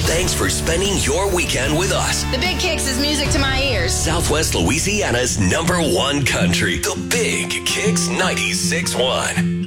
Thanks for spending your weekend with us. The Big Kicks is music to my ears. Southwest Louisiana's #1 country. The Big Kicks 96.1.